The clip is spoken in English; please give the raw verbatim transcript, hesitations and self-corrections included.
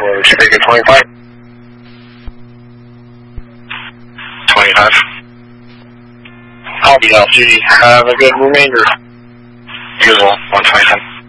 for Jamaica twenty-five. twenty-five. I'll be off duty. Have a good remainder. Usual, one twenty-seven.